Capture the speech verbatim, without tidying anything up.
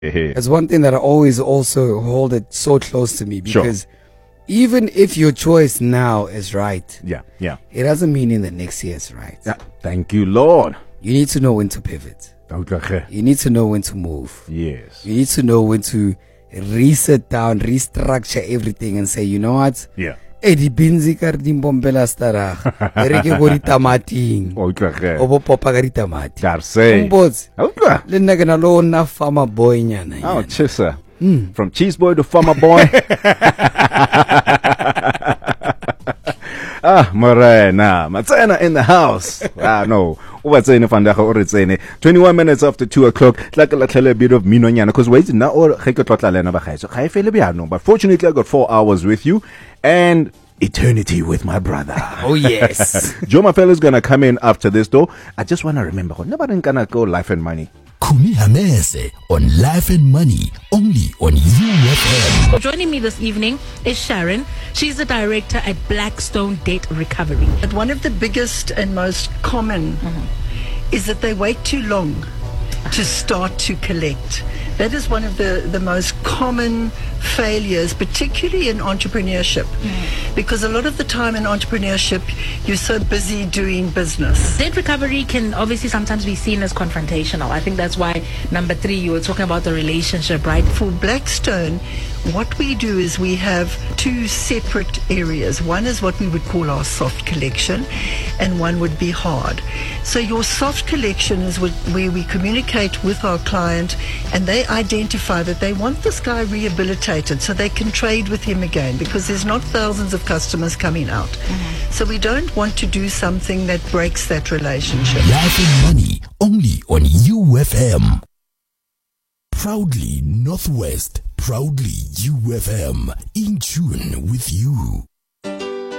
It's one thing that I always also hold it so close to me, because sure. even if your choice now is right, yeah, yeah, it doesn't mean in the next year it's right. Yeah. Thank you, Lord. You need to know when to pivot. Okay. You need to know when to move. Yes. You need to know when to reset down, restructure everything and say, you know what? Yeah. Eh, di binzi ka di mbombela stara. Ere ke go di tamating. Okay. Obo popa ka di tamati. Karse. Mbotsi. Okay. Le nna ke na lo na farmer boy nyana. Oh, chisa. Mm. From cheese boy to farmer boy. Ah, Morena, Matsena in the house. Ah, no. twenty-one minutes after two o'clock. Like a bit of minonyana. Because wait, now or but fortunately, I got four hours with you and eternity with my brother. Oh, yes. Joe Mafela is going to come in after this, though. I just want to remember, nobody can go Life and Money. Kumi Hamese on Life and Money, only on U F M. Joining me this evening is Sharon. She's the director at Blackstone Debt Recovery. But one of the biggest and most common mm-hmm. is that they wait too long to start to collect. That is one of the, the most common failures, particularly in entrepreneurship. Mm. Because a lot of the time in entrepreneurship, you're so busy doing business. Debt recovery can obviously sometimes be seen as confrontational. I think that's why, number three, you were talking about the relationship, right? For Blackstone, what we do is we have two separate areas. One is what we would call our soft collection, and one would be hard. So your soft collection is where we communicate with our client and they identify that they want this guy rehabilitated so they can trade with him again, because there's not thousands of customers coming out. Mm-hmm. So we don't want to do something that breaks that relationship. Life and Money, only on U F M. Proudly Northwest, proudly U F M, in tune with you.